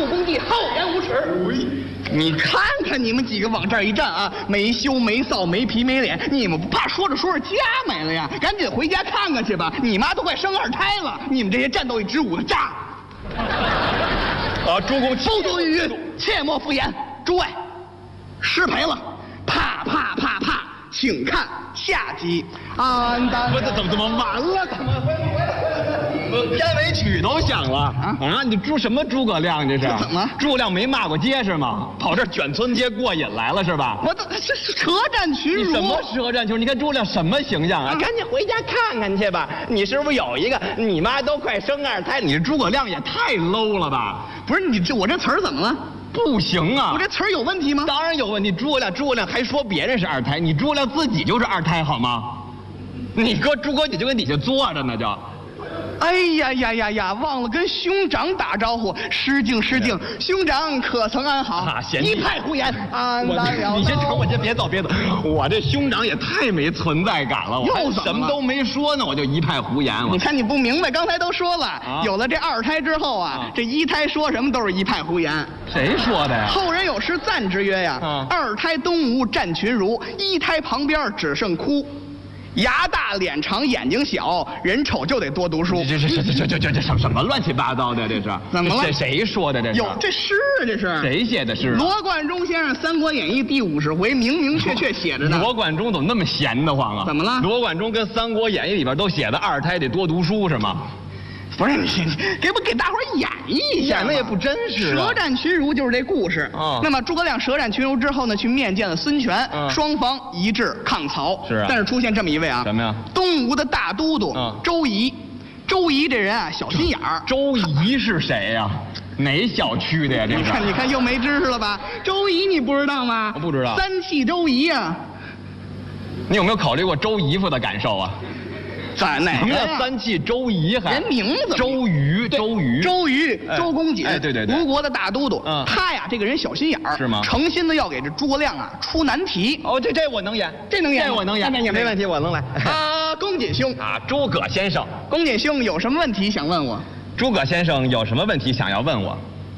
入工地厚颜无耻。你看看你们几个往这儿一站啊，没羞没臊没皮没脸，你们不怕说着说着家没了呀？赶紧回家看看去吧，你妈都快生2胎了，你们这些战斗力支吾的渣！ 诸公不足于云，切莫敷衍。诸位，失陪了，啪啪啪啪，请看下集。 不是怎么完了？怎么？片尾曲都响了啊！你什么诸葛亮这是？ 怎么？ 诸葛亮没骂过街是吗？跑这卷村街过瘾来了是吧？ 我这舌战群儒。 你什么舌战群儒？你看诸葛亮什么形象啊？赶紧回家看看去吧。你是不是有一个？你妈都快生2胎，你诸葛亮也太 low 了吧？ 不是你我这词儿怎么了？ 不行啊！ 我这词儿有问题吗？ 当然有问题。诸葛亮还说别人是2胎，你诸葛亮自己就是2胎好吗？你搁诸葛你就跟底下坐着呢就。 哎呀！忘了跟兄长打招呼，失敬，兄长可曾安好？一派胡言，安得了。 你先等我，先别走，我这兄长也太没存在感了，我还什么都没说呢，我就一派胡言。 你看你不明白，刚才都说了，有了这2胎之后啊，这1胎说什么都是一派胡言。 谁说的呀？ 后人有诗赞之曰呀：“2胎东吴战群儒，1胎旁边只剩哭。牙大脸长眼睛小，人丑就得多读书。” 这什么乱七八糟的这是？ 怎么了？ 谁说的这是？ 有这诗啊，这是谁写的诗？ 罗贯中先生《三国演义》第50回明确写着呢。 罗贯中怎么那么闲得慌啊？ 怎么了？ 罗贯中跟《三国演义》里边都写的2胎得多读书是吗？ 不是你给大伙儿演绎一下， 演的也不真实。 舌战群儒就是这故事。那么诸葛亮舌战群儒之后呢，去面见了孙权，双方一致抗曹。 是啊。但是出现这么一位啊， 什么呀？ 东吴的大都督周仪。周仪这人啊，小心眼儿。 周仪是谁呀？哪小区的呀？这是。 你看又没知识了吧？周仪你不知道吗？ 我不知道。 3气周仪啊。 你有没有考虑过周姨夫的感受啊？ 哪个什么叫3气周仪？还人名字？ 周瑜， 周公瑾。 对， 吴国的大都督。他呀，这个人小心眼儿， 是吗？ 诚心的要给这诸葛亮啊出难题。 这我能演， 这我能演，没问题，我能来。 公瑾兄诸葛先生， 公瑾兄有什么问题想问我？ 诸葛先生有什么问题想要问我？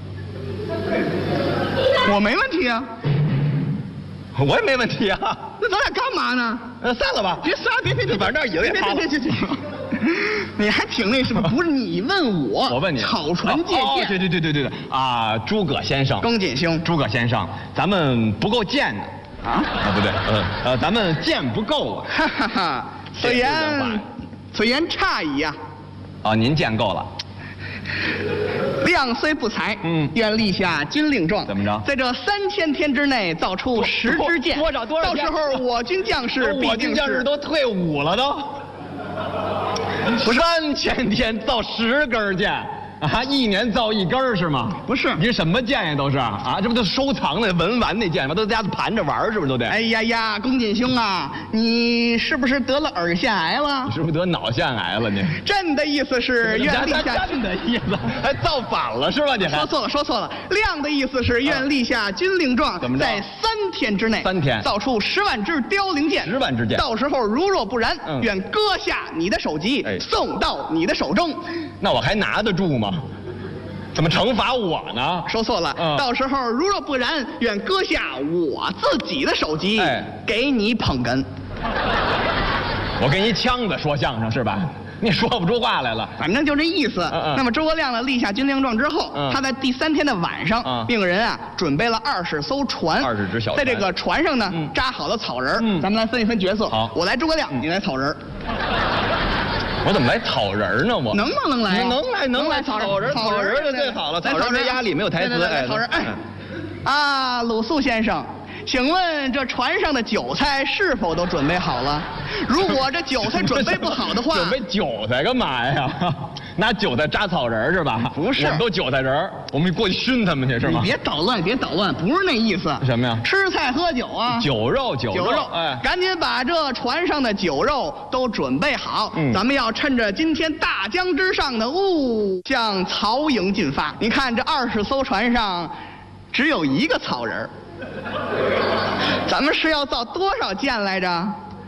我没问题啊。 我也没问题啊， 那咱俩干嘛呢？ 散了吧， 别散，别， 反正这椅子也塌了。 别，你还挺那什么？不是你问我， 我问你， 草船借箭。 对诸葛先生， 公瑾兄， 诸葛先生，咱们不够贱的不对，咱们剑不够啊。 哈哈哈，此言差矣呀。 您剑够了。 亮虽不才，愿立下军令状。 怎么着？ 在这3000天之内造出10支箭。多少？到时候我军将士必定是都退伍了都。3000天造10根箭。1年造1根是吗？ 不是， 你什么箭呀都是这不都收藏的文玩那箭吗？都在家盘着玩是不是都得？ 哎呀，公瑾兄啊，你是不是得了耳腺癌了？ 你是不是得脑腺癌了你？ 朕的意思是愿立下。 朕的意思还造反了是吧？你还说错了。亮的意思是愿立下军令状，在3天之内 ，3天造出10万支凋零箭。 10万支箭， 到时候如若不然，愿割下你的首级，送到你的手中。 那我还拿得住吗？怎么惩罚我呢？ 说错了，到时候如若不然，愿割下我自己的首级，给你捧哏。 我跟一腔子说相声是吧？你说不出话来了， 反正就这意思。那么诸葛亮呢，立下军令状之后，他在第3天的晚上，命人啊准备了20艘船 ，20只小船， 在这个船上呢扎好了草人。咱们来分一分角色。 好， 我来诸葛亮，你来草人。 我怎么来草人呢？我能不能来？ 能来草人就最好了。草人没压力，没有台词。 草人，鲁肃先生，请问这船上的韭菜是否都准备好了？如果这韭菜准备不好的话， 准备韭菜干嘛呀？拿韭菜扎草人是吧？ 不是， 我们都韭菜人，我们过去熏他们去是吗？ 你别捣乱，不是那意思。 什么呀？ 吃菜喝酒啊， 酒肉。 赶紧把这船上的酒肉都准备好。咱们要趁着今天大江之上的向曹营进发。你看这20艘船上，只有1个草人。咱们是要造多少箭来着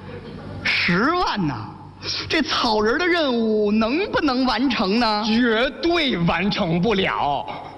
？10万呐！这草人的任务能不能完成呢？ 绝对完成不了。